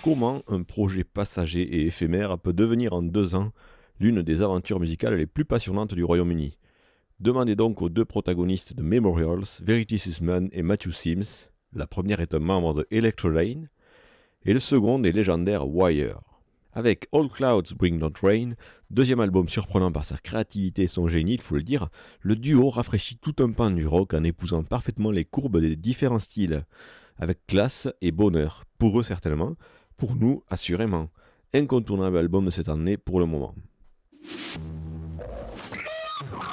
comment un projet passager et éphémère peut devenir en 2 ans l'une des aventures musicales les plus passionnantes du Royaume-Uni. Demandez donc aux 2 protagonistes de Memorials, Verity Sussman et Matthew Sims. La première est un membre de Electro Lane et le second est légendaire Wire. Avec All Clouds Bring Not Rain, deuxième album surprenant par sa créativité et son génie, il faut le dire, le duo rafraîchit tout un pan du rock en épousant parfaitement les courbes des différents styles, avec classe et bonheur, pour eux certainement, pour nous assurément. Incontournable album de cette année pour le moment.